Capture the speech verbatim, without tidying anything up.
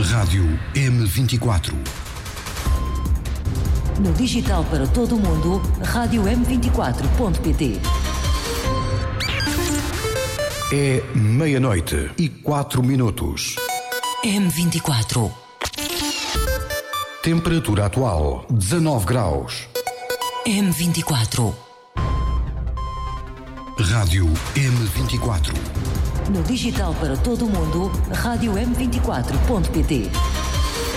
Rádio M vinte e quatro. No digital para todo o mundo, rádio m vinte e quatro ponto pt. É meia-noite e quatro minutos. M vinte e quatro. Temperatura atual, dezanove graus. M vinte e quatro. Rádio M vinte e quatro. No digital para todo o mundo, rádio m vinte e quatro ponto pt.